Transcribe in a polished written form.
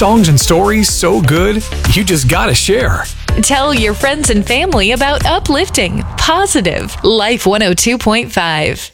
songs and stories so good, you just gotta share. Tell your friends and family about uplifting, positive Life 102.5.